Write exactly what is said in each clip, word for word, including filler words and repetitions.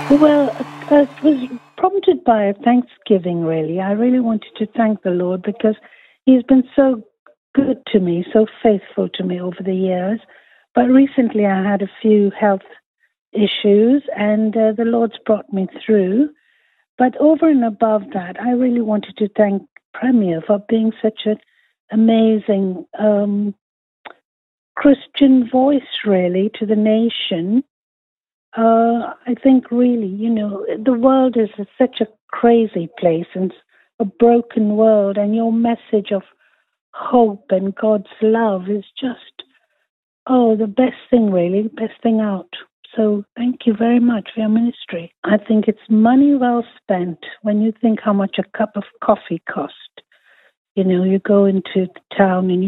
Well, uh, it was prompted by Thanksgiving, really. I really wanted to thank the Lord because He's been so good to me, so faithful to me over the years. But recently I had a few health issues and uh, the Lord's brought me through. But over and above that, I really wanted to thank Premier for being such an amazing um, Christian voice, really, to the nation. Uh, I think really, you know, the world is such a crazy place and a broken world, and your message of hope and God's love is just, oh, the best thing, really, the best thing out. So thank you very much for your ministry. I think it's money well spent when you think how much a cup of coffee cost. You know, you go into the town and you,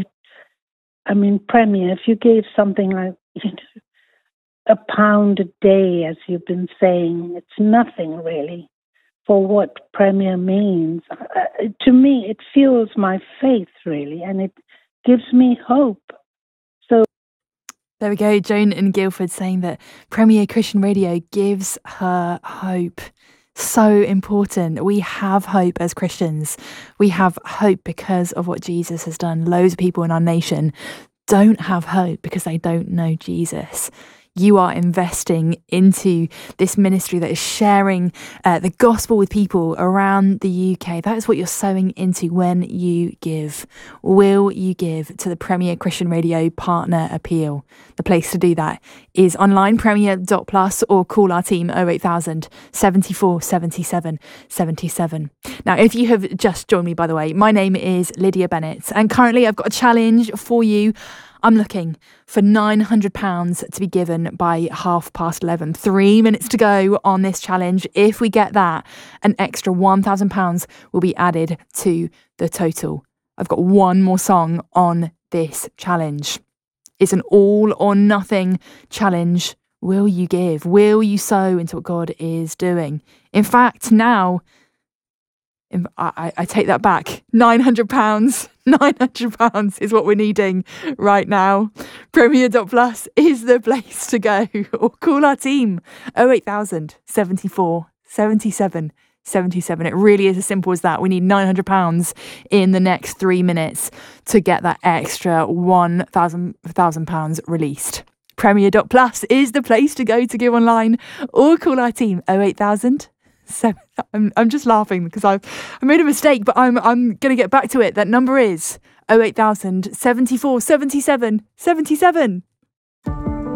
I mean, Premier, if you gave something like, you know, a pound a day, as you've been saying, it's nothing really for what Premier means. Uh, to me, it fuels my faith, really, and it gives me hope. So there we go, Joan in Guildford saying that Premier Christian Radio gives her hope. So important. We have hope as Christians. We have hope because of what Jesus has done. Loads of people in our nation don't have hope because they don't know Jesus. You are investing into this ministry that is sharing uh, the gospel with people around the U K. That is what you're sowing into when you give. Will you give to the Premier Christian Radio Partner Appeal? The place to do that is online, premier dot plus, or call our team oh eight thousand, seventy-four, seventy-seven, seventy-seven. Now, if you have just joined me, by the way, my name is Lydia Bennett, and currently I've got a challenge for you. I'm looking for nine hundred pounds to be given by half past eleven. Three minutes to go on this challenge. If we get that, an extra one thousand pounds will be added to the total. I've got one more song on this challenge. It's an all or nothing challenge. Will you give? Will you sow into what God is doing? In fact, now, I, I take that back. nine hundred pounds. nine hundred pounds is what we're needing right now. Premier dot plus is the place to go. Or call our team. oh eight thousand, seventy-four, seventy-seven, seventy-seven. It really is as simple as that. We need nine hundred pounds in the next three minutes to get that extra one thousand pounds released. Premier dot plus is the place to go to give online. Or call our team. oh eight thousand. So I'm I'm just laughing because I've I made a mistake, but I'm I'm gonna get back to it. That number is oh eight thousand, seventy-four, seventy-seven, seventy-seven.